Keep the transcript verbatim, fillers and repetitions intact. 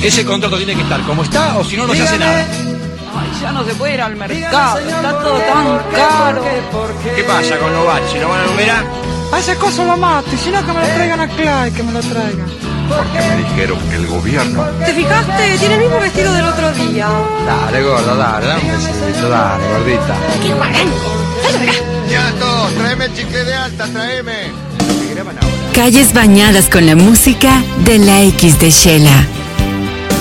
Ese contrato tiene que estar como está o si no, no se hace nada. Ay, ya no se puede ir al mercado, está todo tan caro. ¿Qué pasa con Novachi? ¿No van a numerar? A ese coso lo mato, y si no que me lo traigan a Clay, que me lo traigan. Porque me dijeron que el gobierno... ¿Te fijaste? Tiene el mismo vestido del otro día. Dale, gorda, dale, dame un besito, dale, gordita. ¡Qué guarango! ¡Dale acá! ¡Ñato, tráeme el chicle de alta, tráeme! Calles bañadas con la música de la X de Shela.